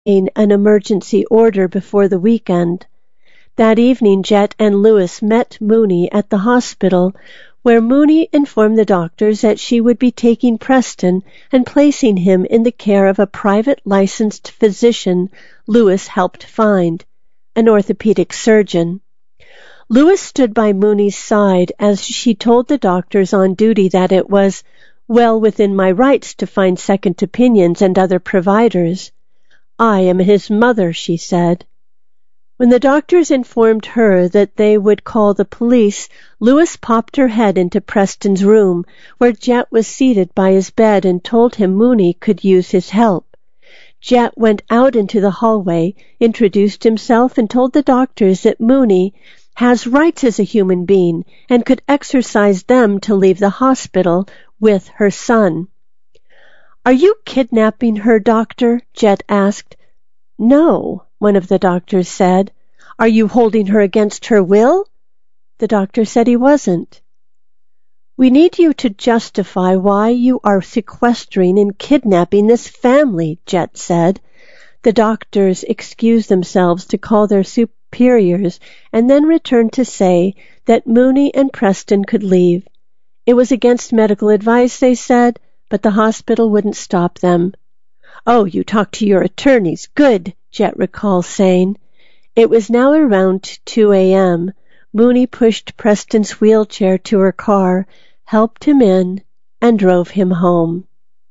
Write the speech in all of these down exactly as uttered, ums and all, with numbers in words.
an emergency order before the weekend. That evening Jet and Louis met Mooney at the hospital, where Mooney informed the doctors that she would be taking Preston and placing him in the care of a private licensed physician Louis helped find, an orthopedic surgeon. Louis stood by Mooney's side as she told the doctors on duty that it was well within my rights to find second opinions and other providers. I am his mother, she said. When the doctors informed her that they would call the police, Louis popped her head into Preston's room, where Jet was seated by his bed, and told him Mooney could use his help. Jet went out into the hallway, introduced himself, and told the doctors that Mooney has rights as a human being and could exercise them to leave the hospital with her son. "Are you kidnapping her, doctor?" Jet asked. "No," one of the doctors said. "Are you holding her against her will?" The doctor said he wasn't. "We need you to justify why you are sequestering and kidnapping this family," Jet said. The doctors excused themselves to call their superiors and then returned to say that Mooney and Preston could leave. It was against medical advice, they said, but the hospital wouldn't stop them. "Oh, you talked to your attorneys. Good," Jet recalls saying. It was now around two a.m. Mooney pushed Preston's wheelchair to her car, helped him in, and drove him home.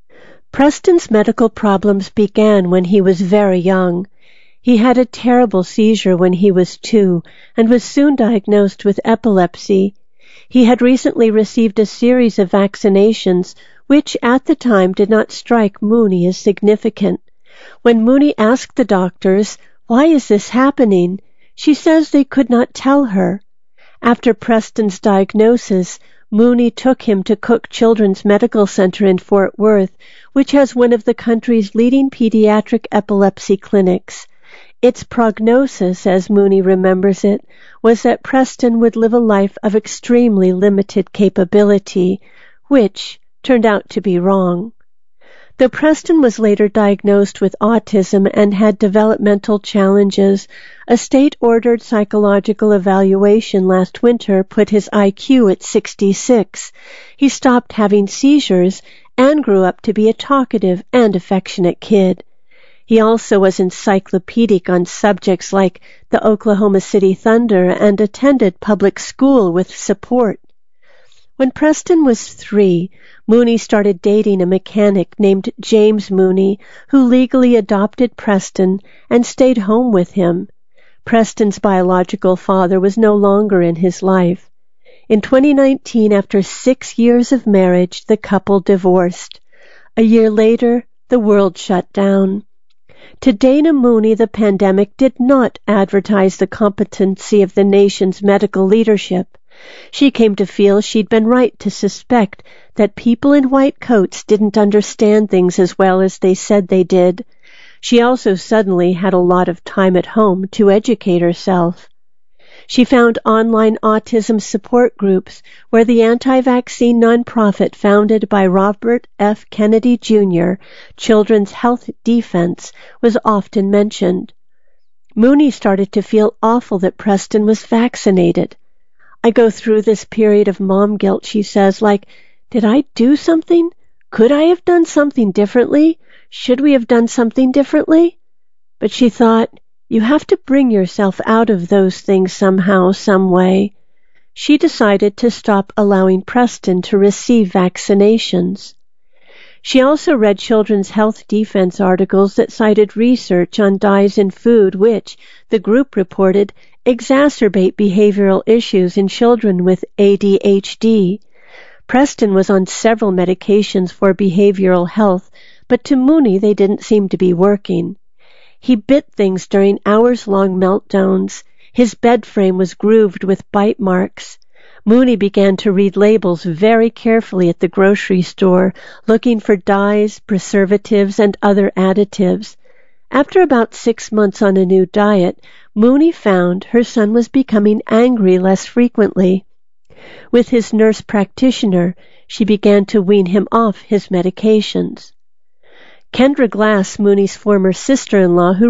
Preston's medical problems began when he was very young. He had a terrible seizure when he was two and was soon diagnosed with epilepsy. He had recently received a series of vaccinations, which at the time did not strike Mooney as significant. When Mooney asked the doctors, "Why is this happening?" she says they could not tell her. After Preston's diagnosis, Mooney took him to Cook Children's Medical Center in Fort Worth, which has one of the country's leading pediatric epilepsy clinics. Its prognosis, as Mooney remembers it, was that Preston would live a life of extremely limited capability, which turned out to be wrong. Though Preston was later diagnosed with autism and had developmental challenges, a state-ordered psychological evaluation last winter put his I Q at sixty-six. He stopped having seizures and grew up to be a talkative and affectionate kid. He also was encyclopedic on subjects like the Oklahoma City Thunder and attended public school with support. When Preston was three, Mooney started dating a mechanic named James Mooney, who legally adopted Preston and stayed home with him. Preston's biological father was no longer in his life. In twenty nineteen, after six years of marriage, the couple divorced. A year later, the world shut down. To Dana Mooney, the pandemic did not advertise the competency of the nation's medical leadership. She came to feel she'd been right to suspect that people in white coats didn't understand things as well as they said they did. She also suddenly had a lot of time at home to educate herself. She found online autism support groups where the anti-vaccine nonprofit founded by Robert F. Kennedy Junior, Children's Health Defense, was often mentioned. Mooney started to feel awful that Preston was vaccinated. "I go through this period of mom guilt," she says, like, did I do something? Could I have done something differently? Should we have done something differently? But she thought, you have to bring yourself out of those things somehow, some way. She decided to stop allowing Preston to receive vaccinations. She also read Children's Health Defense articles that cited research on dyes in food which, the group reported, exacerbate behavioral issues in children with A D H D. Preston was on several medications for behavioral health, but to Mooney they didn't seem to be working. He bit things during hours-long meltdowns. His bed frame was grooved with bite marks. Mooney began to read labels very carefully at the grocery store, looking for dyes, preservatives, and other additives. After about six months on a new diet, Mooney found her son was becoming angry less frequently. With his nurse practitioner, she began to wean him off his medications. Kendra Glass, Mooney's former sister-in-law, who